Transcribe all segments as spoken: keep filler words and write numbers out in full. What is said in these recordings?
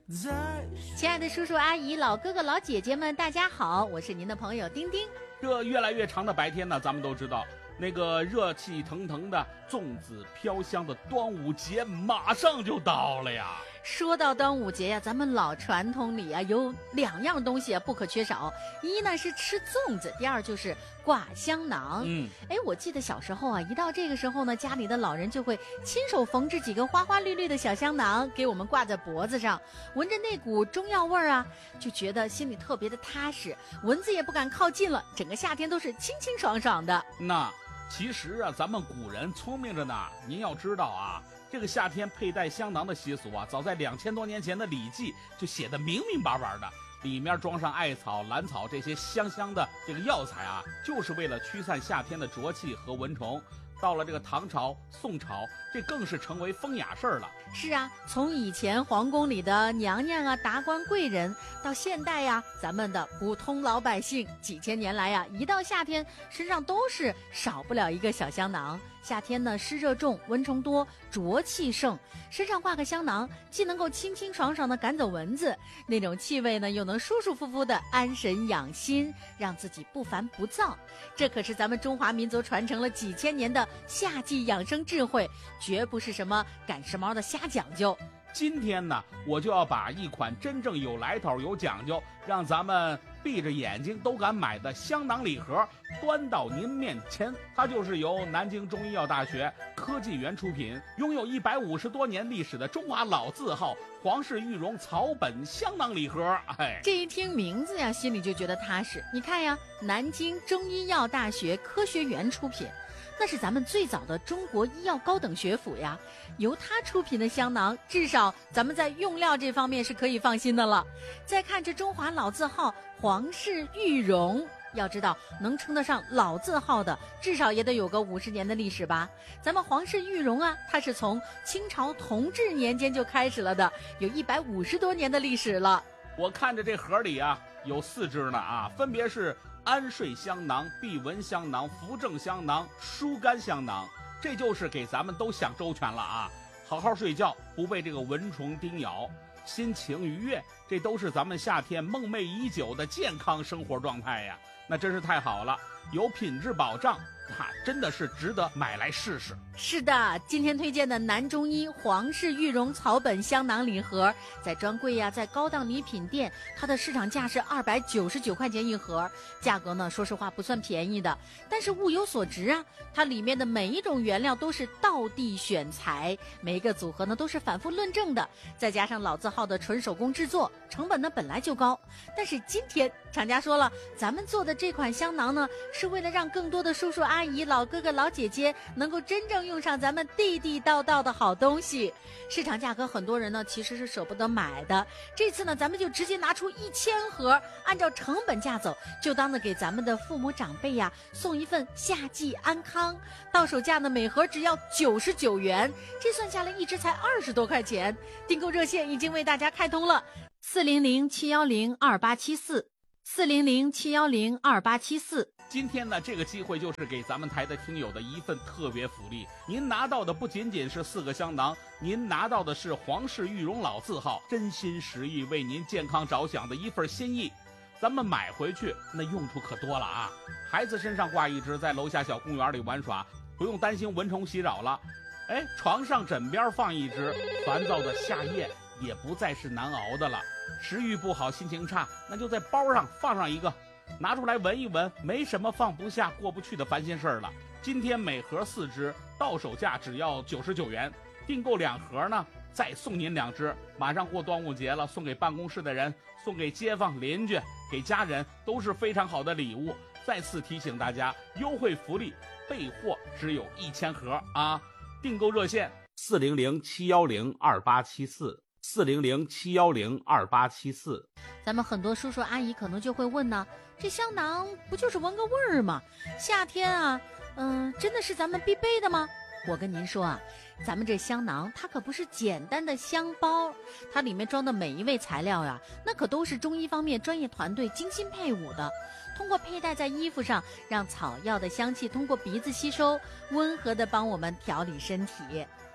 亲爱的叔叔阿姨、老哥哥、老姐姐们，大家好，我是您的朋友丁丁。 这越来越长的白天呢，咱们都知道，那个热气腾腾的、粽子飘香的端午节马上就到了呀。 说到端午节呀，咱们老传统里啊有两样东西啊不可缺少，一呢是吃粽子，第二就是挂香囊。嗯，哎，我记得小时候啊，一到这个时候呢，家里的老人就会亲手缝制几个花花绿绿的小香囊，给我们挂在脖子上，闻着那股中药味儿啊，就觉得心里特别的踏实，蚊子也不敢靠近了，整个夏天都是清清爽爽的。 那其实啊，咱们古人聪明着呢。您要知道啊，这个夏天佩戴香囊的习俗啊，早在两千多年前的《礼记》就写得明明白白的，里面装上艾草、兰草这些香香的这个药材啊，就是为了驱散夏天的浊气和蚊虫。到了这个唐朝、宋朝，这更是成为风雅事儿了。 是啊，从以前皇宫里的娘娘啊、达官贵人，到现代呀、啊，咱们的普通老百姓，几千年来呀、啊，一到夏天，身上都是少不了一个小香囊。夏天呢，湿热重，蚊虫多，浊气盛，身上挂个香囊，既能够清清爽爽的赶走蚊子，那种气味呢，又能舒舒服服的安神养心，让自己不烦不躁。这可是咱们中华民族传承了几千年的夏季养生智慧，绝不是什么赶时髦的瞎讲究。 今天呢，我就要把一款真正有来头、有讲究，让咱们闭着眼睛都敢买的香囊礼盒端到您面前。它就是由南京中医药大学科技园出品，拥有一百五十多年历史的中华老字号皇氏玉荣草本香囊礼盒。哎， 这一听名字呀，心里就觉得踏实。你看呀，南京中医药大学科学园出品，那是咱们最早的中国医药高等学府呀，由它出品的香囊，至少咱们在用料这方面是可以放心的了。再看这中华老字号皇氏玉荣，要知道能称得上老字号的，至少也得有个五十年的历史吧。咱们皇氏玉荣啊，它是从清朝同治年间就开始了的，有一百五十多年的历史了。 我看着这盒里啊，有四支呢啊，分别是安睡香囊、避蚊香囊、扶正香囊、疏肝香囊，这就是给咱们都想周全了啊！好好睡觉，不被这个蚊虫叮咬，心情愉悦，这都是咱们夏天梦寐已久的健康生活状态呀！那真是太好了，有品质保障，啊，真的是值得买来试试。 是的，今天推荐的南中医皇氏玉荣草本香囊礼盒，在专柜呀、啊，在高档礼品店，它的市场价是二百九十九块钱一盒，价格呢，说实话不算便宜的，但是物有所值啊。它里面的每一种原料都是道地选材，每一个组合呢都是反复论证的，再加上老字号的纯手工制作，成本呢本来就高。但是今天厂家说了，咱们做的这款香囊呢，是为了让更多的叔叔阿姨、老哥哥、老姐姐能够真正用上咱们地地道道的好东西。市场价格很多人呢其实是舍不得买的，这次呢咱们就直接拿出一千盒，按照成本价走，就当的给咱们的父母长辈呀送一份夏季安康。到手价呢每盒只要九十九元，这算下来一支才二十多块钱。订购热线已经为大家开通了，四零零七幺零二八七四。四零零七幺零二八七四。 今天呢，这个机会就是给咱们台的听友的一份特别福利。您拿到的不仅仅是四个香囊，您拿到的是皇氏玉荣老字号真心实意为您健康着想的一份心意。咱们买回去那用处可多了啊！孩子身上挂一只，在楼下小公园里玩耍，不用担心蚊虫袭扰了。哎，床上枕边放一只，烦躁的夏夜也不再是难熬的了。食欲不好，心情差，那就在包上放上一个，拿出来闻一闻，没什么放不下过不去的烦心事儿了。今天每盒四支，到手价只要九十九元，订购两盒呢再送您两支。马上过端午节了，送给办公室的人，送给街坊邻居，给家人都是非常好的礼物。再次提醒大家，优惠福利，备货只有一千盒啊！订购热线四零零七幺零二八七四。四零零七幺零二八七四。 咱们很多叔叔阿姨可能就会问呢，这香囊不就是闻个味儿吗？夏天啊，嗯、呃，真的是咱们必备的吗？我跟您说啊，咱们这香囊它可不是简单的香包，它里面装的每一味材料呀，那可都是中医方面专业团队精心配伍的。通过佩戴在衣服上，让草药的香气通过鼻子吸收，温和地帮我们调理身体。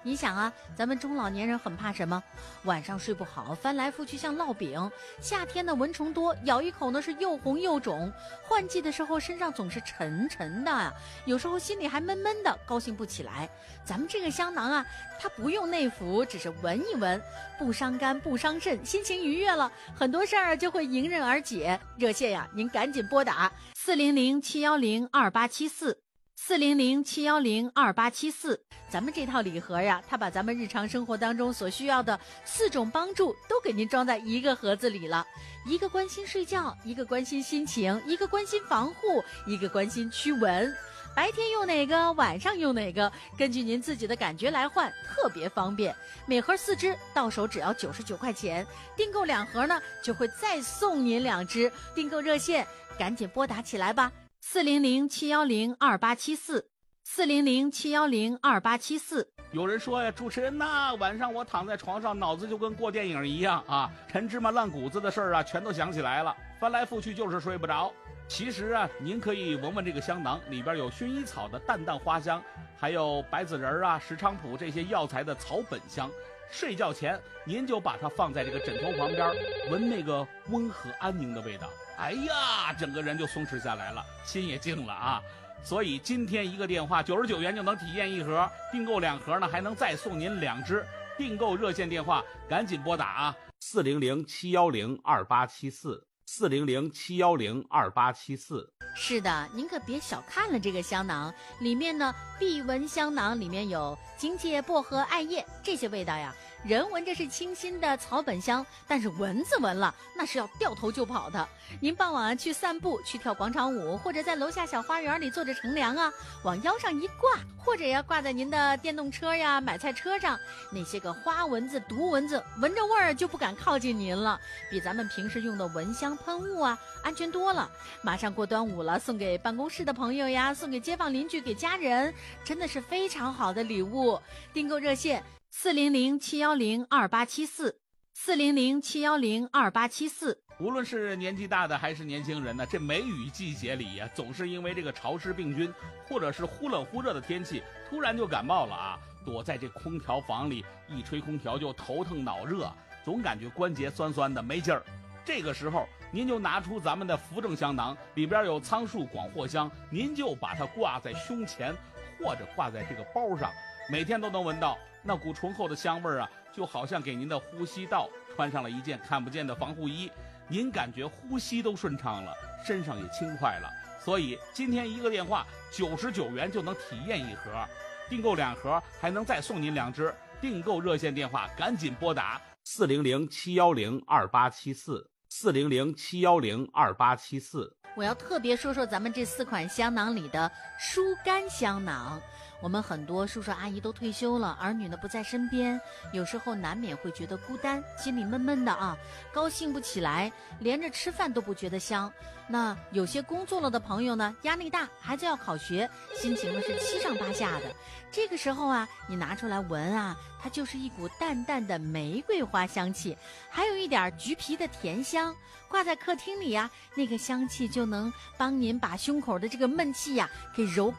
你想啊，咱们中老年人很怕什么？晚上睡不好，翻来覆去像烙饼；夏天呢蚊虫多，咬一口呢是又红又肿；换季的时候身上总是沉沉的啊，有时候心里还闷闷的，高兴不起来。咱们这个香囊啊，它不用内服，只是闻一闻，不伤肝不伤肾，心情愉悦了，很多事儿就会迎刃而解。热线呀，您赶紧拨打四零零七幺零二八七四。四零零七幺零二八七四，咱们这套礼盒呀，它把咱们日常生活当中所需要的四种帮助都给您装在一个盒子里了。一个关心睡觉，一个关心心情，一个关心防护，一个关心驱蚊。白天用哪个，晚上用哪个，根据您自己的感觉来换，特别方便。每盒四支，到手只要九十九块钱。订购两盒呢，就会再送您两支。订购热线，赶紧拨打起来吧。四零零七幺零二八七四，四零零七幺零二八七四。 有人说呀，主持人呐，晚上我躺在床上，脑子就跟过电影一样啊，陈芝麻烂谷子的事儿啊，全都想起来了，翻来覆去就是睡不着。其实啊，您可以闻闻这个香囊，里边有薰衣草的淡淡花香，还有白子仁啊、石菖蒲这些药材的草本香。睡觉前您就把它放在这个枕头旁边，闻那个温和安宁的味道，哎呀，整个人就松弛下来了，心也静了啊。所以今天一个电话九十九元就能体验一盒，订购两盒呢还能再送您两支。订购热线电话赶紧拨打啊，四零零七幺零二八七四，四零零七幺零二八七四。 是的，您可别小看了这个香囊，里面呢碧蚊香囊里面有荆芥、薄荷、艾叶这些味道呀，人闻着是清新的草本香，但是蚊子闻了那是要掉头就跑的。您傍晚去散步，去跳广场舞，或者在楼下小花园里坐着乘凉啊，往腰上一挂，或者要挂在您的电动车呀、买菜车上，那些个花蚊子、毒蚊子闻着味儿就不敢靠近您了，比咱们平时用的蚊香喷雾啊安全多了。马上过端午了，送给办公室的朋友呀，送给街坊邻居，给家人，真的是非常好的礼物。订购热线四零零七幺零二八七四，四零零七幺零二八七四。 无论是年纪大的还是年轻人呢，这梅雨季节里呀，总是因为这个潮湿病菌，或者是忽冷忽热的天气，突然就感冒了啊。躲在这空调房里，一吹空调就头疼脑热，总感觉关节酸酸的没劲儿。这个时候您就拿出咱们的扶正香囊，里边有苍树广藿香，您就把它挂在胸前，或者挂在这个包上，每天都能闻到那股醇厚的香味儿啊，就好像给您的呼吸道穿上了一件看不见的防护衣，您感觉呼吸都顺畅了，身上也轻快了。所以今天一个电话九十九元就能体验一盒，订购两盒还能再送您两支。订购热线电话赶紧拨打四零零七幺零二八七四，四零零七幺零二八七四。 我要特别说说咱们这四款香囊里的疏肝香囊。我们很多叔叔阿姨都退休了，儿女呢不在身边，有时候难免会觉得孤单，心里闷闷的啊，高兴不起来，连着吃饭都不觉得香。那有些工作了的朋友呢，压力大，孩子要考学，心情呢是七上八下的。这个时候啊，你拿出来闻啊，它就是一股淡淡的玫瑰花香气，还有一点橘皮的甜香，挂在客厅里呀、啊，那个香气就能帮您把胸口的这个闷气呀、啊、给揉